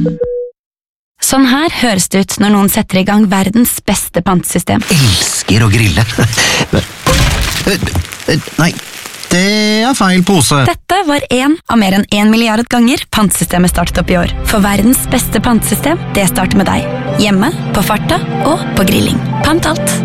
Sånn her høres det ut når noen setter i gang verdens beste pantesystem. Elsker å grille. Nei, det er feil pose. Dette var en av mer enn 1 milliard ganger pantesystemet startet opp i år. For verdens beste pantesystem, det starter med deg. Hjemme, på farta og på grilling. Pant alt.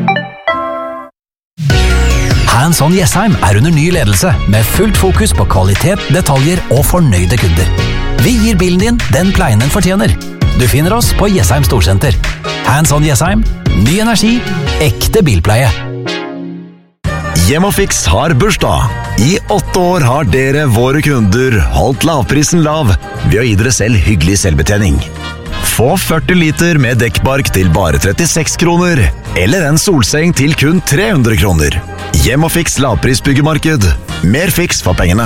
Hands On Jessheim er under ny ledelse, med fullt fokus på kvalitet, detaljer og fornøyde kunder. Vi gir bilen din den pleien den fortjener. Du finner oss på Jessheim Storsenter. Hands On Jessheim, ny energi, ekte bilpleie. Hjemmefix har bursdag. I 8 år har dere, våre kunder, holdt lavprisen lav ved å gi dere selv hyggelig selvbetjening. Få 40 liter med dekkbark til bare 36 kroner, eller en solseng til kun 300 kroner. Hjemmefix lavprisbyggemarked. Mer fiks for pengene.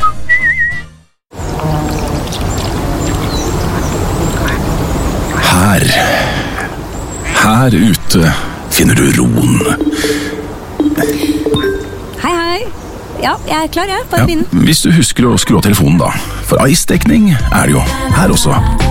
Her ute finner du roen. Hei. Ja, jeg er klar, jeg. Bare begynn. Hvis du husker å skru av telefonen da. For ice-dekning er det jo her også.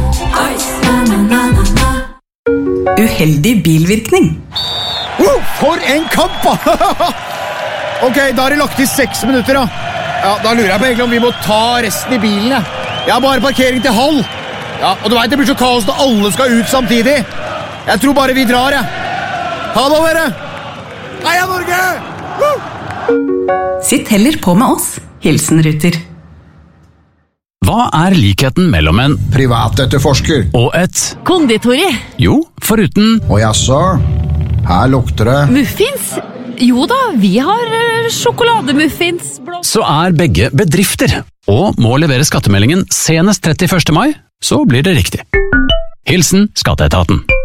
Uheldig bilvirkning. For en kamp! Ok, da har det lagt i 6 minutter da. Ja, da lurer jeg på egentlig om vi må ta resten i bilen, ja. Jeg har bare parkering til halv. Ja, og du vet, det blir så kaos når alle skal ut samtidig. Jeg tror bare vi drar, jeg. Ha det, dere! Heia Norge! Sitt heller på med oss. Hilsen Ruter. Hva er likheten mellom en privatetterforsker og et konditori? Jo, foruten og jaså, her lukter det muffins? Jo da, vi har sjokolademuffins. Så er begge bedrifter, og må levere skattemeldingen senest 31. mai, så blir det riktig. Hilsen Skatteetaten.